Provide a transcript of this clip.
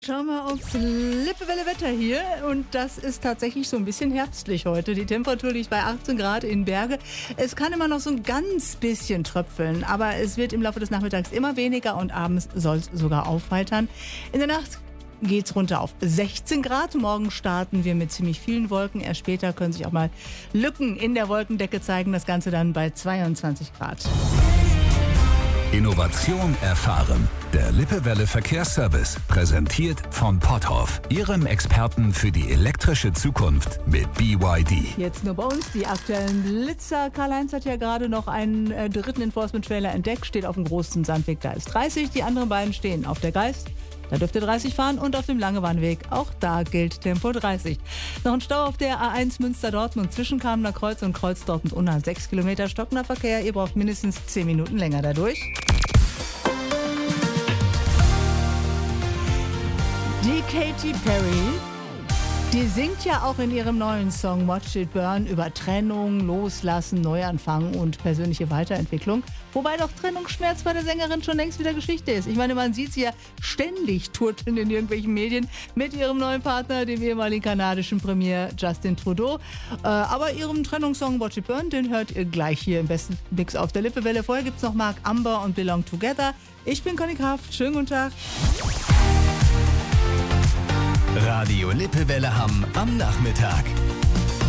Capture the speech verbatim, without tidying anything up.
Schauen wir aufs Lippewelle-Wetter hier und das ist tatsächlich so ein bisschen herbstlich heute. Die Temperatur liegt bei achtzehn Grad in Berge. Es kann immer noch so ein ganz bisschen tröpfeln, aber es wird im Laufe des Nachmittags immer weniger und abends soll es sogar aufheitern. In der Nacht geht's runter auf sechzehn Grad. Morgen starten wir mit ziemlich vielen Wolken. Erst später können sich auch mal Lücken in der Wolkendecke zeigen. Das Ganze dann bei zweiundzwanzig Grad. Innovation erfahren. Der Lippewelle Verkehrsservice, präsentiert von Potthoff, Ihrem Experten für die elektrische Zukunft mit B Y D. Jetzt nur bei uns die aktuellen Blitzer. Karl-Heinz hat ja gerade noch einen äh, dritten Enforcement-Trailer entdeckt, steht auf dem großen Sandweg, da ist dreißig. Die anderen beiden stehen auf der Geist. Da dürft ihr dreißig fahren und auf dem Langebahnweg, auch da gilt Tempo dreißig. Noch ein Stau auf der A eins Münster-Dortmund zwischen Kamener Kreuz und Kreuz Dortmund-Unna. sechs Kilometer stockender Verkehr, ihr braucht mindestens zehn Minuten länger dadurch. Die Katy Perry, die singt ja auch in ihrem neuen Song Watch It Burn über Trennung, Loslassen, Neuanfang und persönliche Weiterentwicklung. Wobei doch Trennungsschmerz bei der Sängerin schon längst wieder Geschichte ist. Ich meine, man sieht sie ja ständig turteln in irgendwelchen Medien mit ihrem neuen Partner, dem ehemaligen kanadischen Premier Justin Trudeau. Äh, aber ihrem Trennungssong Watch It Burn, den hört ihr gleich hier im besten Mix auf der Lippewelle. Vorher gibt's noch Mark Amber und Belong Together. Ich bin Conny Kraft. Schönen guten Tag. Radio Lippewelle Hamm am Nachmittag.